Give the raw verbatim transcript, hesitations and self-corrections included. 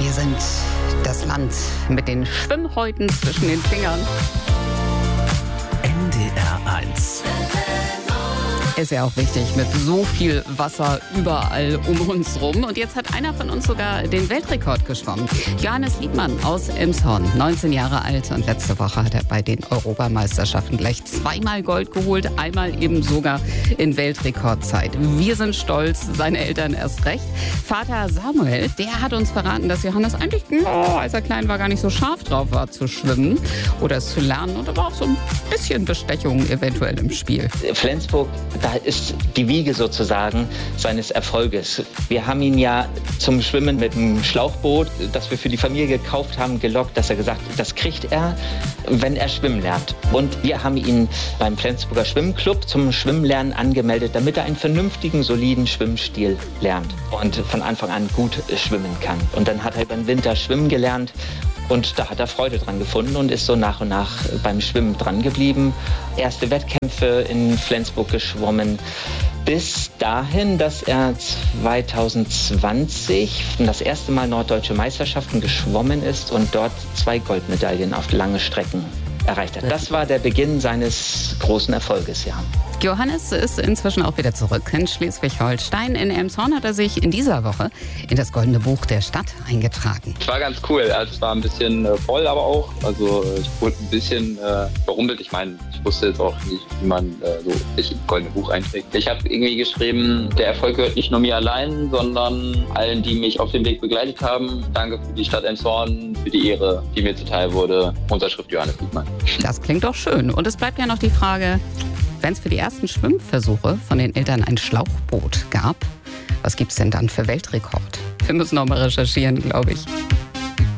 Wir sind das Land mit den Schwimmhäuten zwischen den Fingern. N D R eins. Ist ja auch wichtig, mit so viel Wasser überall um uns rum. Und jetzt hat einer von uns sogar den Weltrekord geschwommen. Johannes Liebmann aus Elmshorn, neunzehn Jahre alt. Und letzte Woche hat er bei den Europameisterschaften gleich zweimal Gold geholt. Einmal eben sogar in Weltrekordzeit. Wir sind stolz, seine Eltern erst recht. Vater Samuel, der hat uns verraten, dass Johannes eigentlich, oh, als er klein war, gar nicht so scharf drauf war zu schwimmen oder es zu lernen. Und da war auch so ein bisschen Bestechung eventuell im Spiel. Flensburg, da ist die Wiege sozusagen seines Erfolges. Wir haben ihn ja zum Schwimmen mit einem Schlauchboot, das wir für die Familie gekauft haben, gelockt, dass er gesagt hat, das kriegt er, wenn er schwimmen lernt. Und wir haben ihn beim Flensburger Schwimmclub zum Schwimmlernen angemeldet, damit er einen vernünftigen, soliden Schwimmstil lernt und von Anfang an gut schwimmen kann. Und dann hat er über den Winter schwimmen gelernt. Und da hat er Freude dran gefunden und ist so nach und nach beim Schwimmen dran geblieben. Erste Wettkämpfe in Flensburg geschwommen. Bis dahin, dass er zwanzig zwanzig das erste Mal norddeutsche Meisterschaften geschwommen ist und dort zwei Goldmedaillen auf lange Strecken erreicht hat. Das war der Beginn seines großen Erfolges, ja. Johannes ist inzwischen auch wieder zurück in Schleswig-Holstein. In Elmshorn hat er sich in dieser Woche in das Goldene Buch der Stadt eingetragen. Es war ganz cool. Also es war ein bisschen äh, voll, aber auch. Also ich wurde ein bisschen äh, berummelt. Ich meine, ich wusste jetzt auch nicht, wie man äh, so sich im Goldene Buch einträgt. Ich habe irgendwie geschrieben, der Erfolg gehört nicht nur mir allein, sondern allen, die mich auf dem Weg begleitet haben. Danke für die Stadt Elmshorn, für die Ehre, die mir zuteil wurde. Unterschrift Johannes Liebmann. Das klingt doch schön. Und es bleibt ja noch die Frage, wenn es für die ersten Schwimmversuche von den Eltern ein Schlauchboot gab, was gibt es denn dann für Weltrekord? Wir müssen noch mal recherchieren, glaube ich.